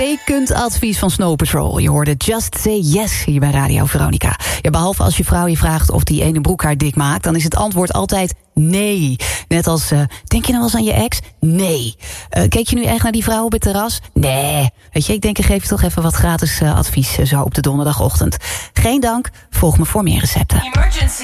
Uitstekend advies van Snow Patrol. Je hoorde Just Say Yes hier bij Radio Veronica. Ja, behalve als je vrouw je vraagt of die ene broek haar dik maakt, dan is het antwoord altijd nee. Net als, denk je nou wel eens aan je ex? Nee. Keek je nu echt naar die vrouw op het terras? Nee. Weet je, ik denk ik geef je toch even wat gratis advies zo op de donderdagochtend. Geen dank, volg me voor meer recepten. Emergency.